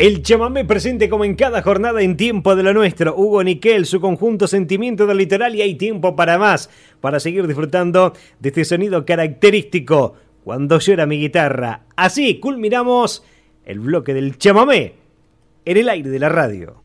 El chamamé presente como en cada jornada en Tiempo de lo Nuestro. Hugo Niquel, su conjunto Sentimiento del Litoral, y hay tiempo para más, para seguir disfrutando de este sonido característico cuando llora mi guitarra. Así culminamos el bloque del chamamé en el aire de la radio.